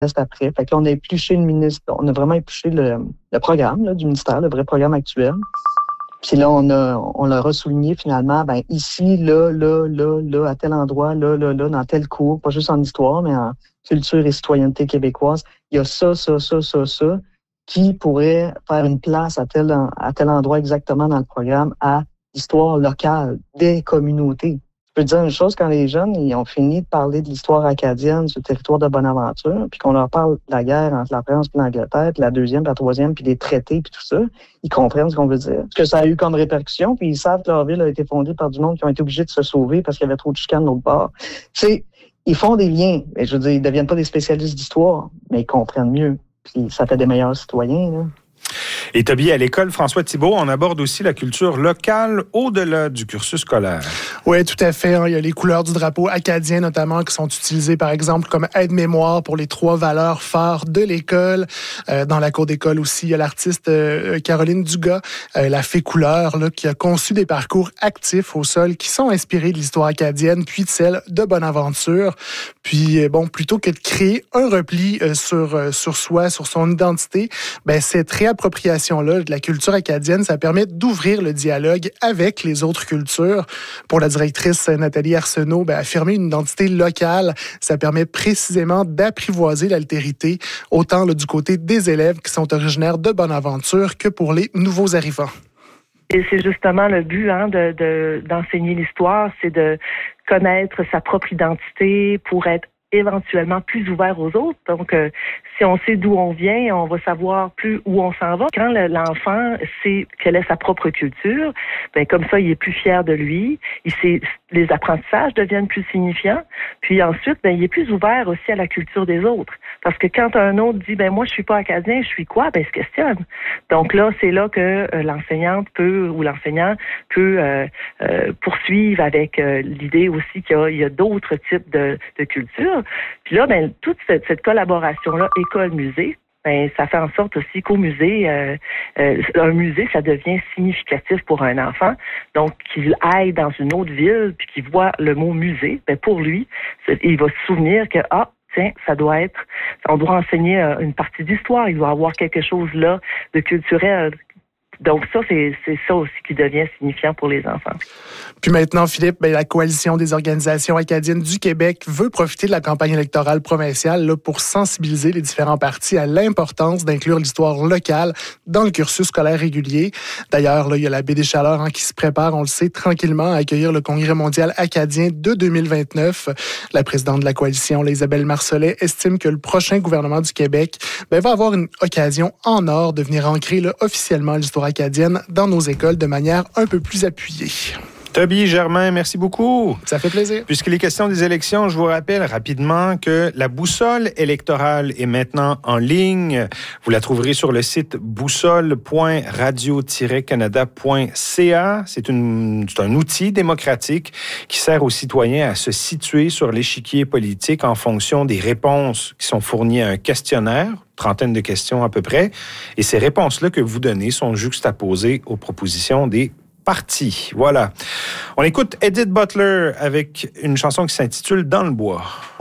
reste après. Fait que là, on a épluché on a vraiment épluché le programme là, du ministère, le vrai programme actuel. Puis là, on leur a souligné finalement, ici, là, à tel endroit, là, dans tel cours, pas juste en histoire, mais en culture et citoyenneté québécoise, il y a ça, qui pourrait faire une place à tel endroit exactement dans le programme à l'histoire locale des communautés. Je peux te dire une chose, quand les jeunes ils ont fini de parler de l'histoire acadienne sur le territoire de Bonaventure, puis qu'on leur parle de la guerre entre la France et l'Angleterre, puis la deuxième, puis la troisième, puis des traités, puis tout ça, ils comprennent ce qu'on veut dire. Ce que ça a eu comme répercussion, puis ils savent que leur ville a été fondée par du monde qui ont été obligés de se sauver parce qu'il y avait trop de chicanes de l'autre bord. Tu sais, ils font des liens. Mais je veux dire, ils ne deviennent pas des spécialistes d'histoire, mais ils comprennent mieux. Puis ça fait des meilleurs citoyens, là. Et Toby, à l'école François Thibault, on aborde aussi la culture locale au-delà du cursus scolaire. Oui, tout à fait. Il y a les couleurs du drapeau acadien notamment qui sont utilisées par exemple comme aide-mémoire pour les 3 valeurs phares de l'école. Dans la cour d'école aussi, il y a l'artiste Caroline Dugas, la fée couleur, là, qui a conçu des parcours actifs au sol qui sont inspirés de l'histoire acadienne puis de celle de Bonaventure. Puis plutôt que de créer un repli sur soi, sur son identité, cette réappropriation-là de la culture acadienne, ça permet d'ouvrir le dialogue avec les autres cultures. Pour la directrice Nathalie Arsenault, affirmer une identité locale, ça permet précisément d'apprivoiser l'altérité, autant du côté des élèves qui sont originaires de Bonaventure que pour les nouveaux arrivants. Et c'est justement le but d'enseigner l'histoire, c'est de connaître sa propre identité pour être éventuellement plus ouvert aux autres. Donc, si on sait d'où on vient, on va savoir plus où on s'en va. Quand l'enfant sait quelle est sa propre culture, comme ça, il est plus fier de lui. Les apprentissages deviennent plus signifiants. Puis ensuite, il est plus ouvert aussi à la culture des autres. Parce que quand un autre dit, moi, je suis pas acadien, je suis quoi? Il se questionne. Donc là, c'est là que l'enseignante ou l'enseignant peut poursuivre avec l'idée aussi qu'il y a d'autres types de cultures. Puis là, toute cette collaboration-là, école-musée, ça fait en sorte aussi qu'au musée, un musée, ça devient significatif pour un enfant. Donc, qu'il aille dans une autre ville puis qu'il voit le mot musée, pour lui, il va se souvenir que, on doit enseigner une partie d'histoire, il doit avoir quelque chose là de culturel. Donc ça, c'est ça aussi qui devient signifiant pour les enfants. Puis maintenant, Philippe, la Coalition des organisations acadiennes du Québec veut profiter de la campagne électorale provinciale là, pour sensibiliser les différents partis à l'importance d'inclure l'histoire locale dans le cursus scolaire régulier. D'ailleurs, là, il y a la Baie des Chaleurs qui se prépare, on le sait, tranquillement à accueillir le Congrès mondial acadien de 2029. La présidente de la coalition, Isabelle Marcelet, estime que le prochain gouvernement du Québec va avoir une occasion en or de venir ancrer là, officiellement l'histoire acadienne dans nos écoles de manière un peu plus appuyée. Toby Germain, merci beaucoup. Ça fait plaisir. Puisqu'il est question des élections, je vous rappelle rapidement que la boussole électorale est maintenant en ligne. Vous la trouverez sur le site boussole.radio-canada.ca. C'est un outil démocratique qui sert aux citoyens à se situer sur l'échiquier politique en fonction des réponses qui sont fournies à un questionnaire, trentaine de questions à peu près. Et ces réponses-là que vous donnez sont juxtaposées aux propositions des partis. Voilà. On écoute Edith Butler avec une chanson qui s'intitule « Dans le bois ».